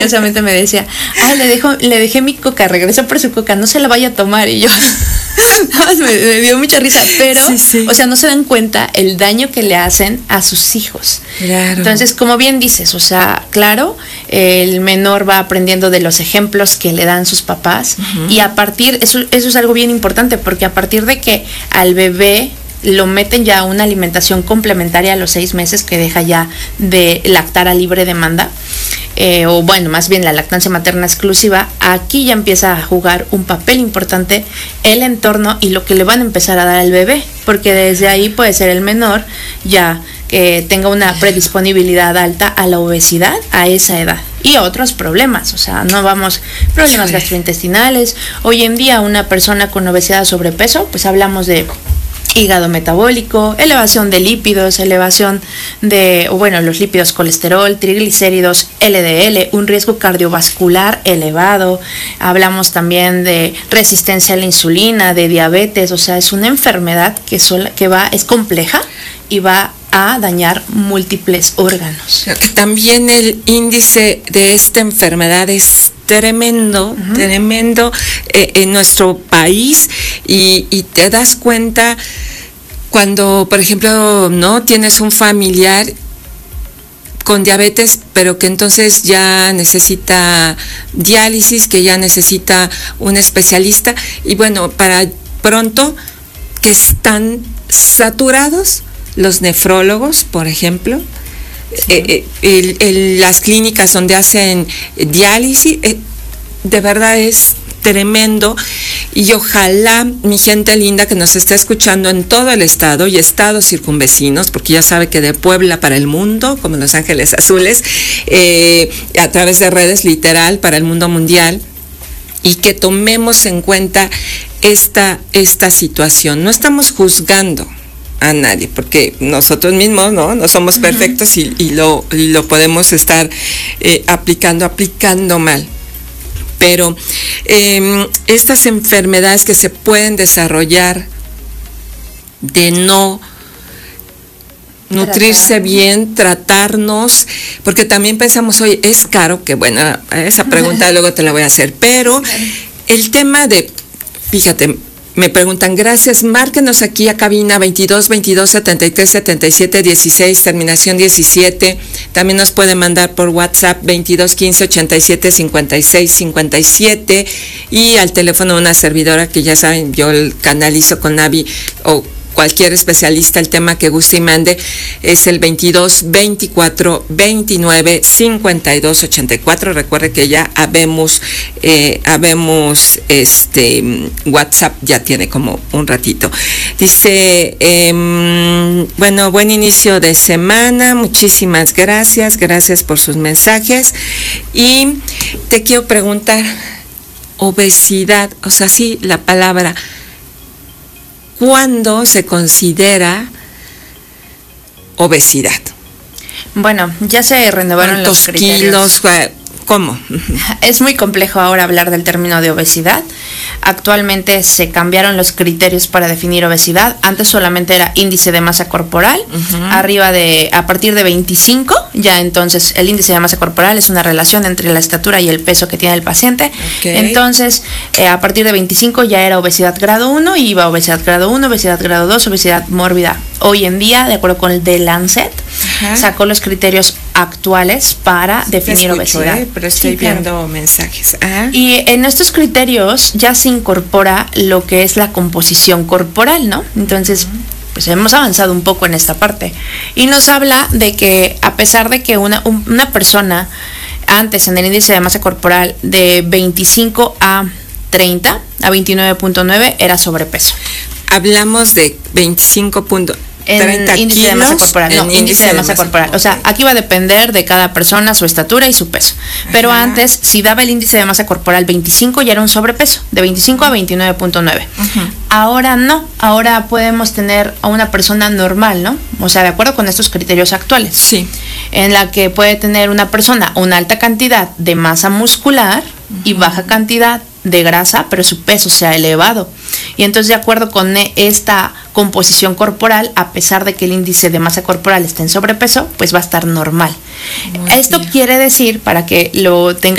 Curiosamente me decía, le dejé mi coca, regresó por su coca, no se la vaya a tomar. Y yo, me dio mucha risa, pero, sí. O sea, no se dan cuenta el daño que le hacen a sus hijos. Claro. Entonces, como bien dices, o sea, claro, el menor va aprendiendo de los ejemplos que le dan sus papás, y a partir, eso es algo bien importante, porque a partir de que al bebé lo meten ya a una alimentación complementaria a los 6 meses, que deja ya de lactar a libre demanda, o bueno, más bien la lactancia materna exclusiva, aquí ya empieza a jugar un papel importante el entorno y lo que le van a empezar a dar al bebé, porque desde ahí puede ser el menor ya que tenga una predisponibilidad alta a la obesidad a esa edad y otros problemas, o sea, problemas gastrointestinales. Hoy en día una persona con obesidad o sobrepeso, pues hablamos de hígado metabólico, elevación de lípidos, elevación de, los lípidos, colesterol, triglicéridos, LDL, un riesgo cardiovascular elevado. Hablamos también de resistencia a la insulina, de diabetes, o sea, es una enfermedad es compleja y va a dañar múltiples órganos. También el índice de esta enfermedad es tremendo en nuestro país, y te das cuenta cuando, por ejemplo, no tienes un familiar con diabetes, pero que entonces ya necesita diálisis, que ya necesita un especialista, y bueno, para pronto que están saturados los nefrólogos, por ejemplo. Sí. Las clínicas donde hacen diálisis, de verdad es tremendo, y ojalá mi gente linda que nos está escuchando en todo el estado y estados circunvecinos, porque ya sabe que de Puebla para el mundo, como Los Ángeles Azules, a través de redes, literal, para el mundo mundial, y que tomemos en cuenta esta situación. No estamos juzgando a nadie, porque nosotros mismos no somos perfectos, y lo podemos estar aplicando mal. Pero estas enfermedades que se pueden desarrollar de no nutrirse bien, tratarnos, porque también pensamos, oye, es caro, que bueno, esa pregunta luego te la voy a hacer, pero el tema de, fíjate, me preguntan, gracias, márquenos aquí a cabina 22 22 73 77 16, terminación 17. También nos puede mandar por WhatsApp 22 15 87 56 57, y al teléfono una servidora que ya saben, yo canalizo con Navi o cualquier especialista el tema que guste y mande, es el 22 24 29 52 84. Recuerde que ya habemos WhatsApp, ya tiene como un ratito. Dice, buen inicio de semana, muchísimas gracias por sus mensajes, y te quiero preguntar, obesidad, o sea, sí, la palabra, ¿cuándo se considera obesidad? Bueno, ya se renovaron los criterios. ¿Cuántos kilos? ¿Cómo? Es muy complejo ahora hablar del término de obesidad. Actualmente se cambiaron los criterios para definir obesidad. Antes solamente era índice de masa corporal. A partir de 25, ya entonces el índice de masa corporal es una relación entre la estatura y el peso que tiene el paciente. Okay. Entonces, a partir de 25 ya era obesidad grado 1, y iba obesidad grado 1, obesidad grado 2, obesidad mórbida. Hoy en día, de acuerdo con el The Lancet, sacó los criterios actuales para definir obesidad. Pero estoy viendo mensajes. Y en estos criterios ya se incorpora lo que es la composición corporal, ¿no? Entonces, pues hemos avanzado un poco en esta parte. Y nos habla de que a pesar de que una persona antes en el índice de masa corporal de 25 a 30, a 29.9 era sobrepeso. Hablamos de 25. En índice de masa corporal, índice de masa corporal. O sea, aquí va a depender de cada persona su estatura y su peso. Pero antes, si daba el índice de masa corporal 25, ya era un sobrepeso, de 25 a 29.9. Ahora no, ahora podemos tener a una persona normal, ¿no? O sea, de acuerdo con estos criterios actuales. Sí. En la que puede tener una persona una alta cantidad de masa muscular y baja cantidad de grasa, pero su peso sea elevado. Y entonces, de acuerdo con esta composición corporal, a pesar de que el índice de masa corporal esté en sobrepeso, pues va a estar normal. Esto quiere decir, para que lo tengan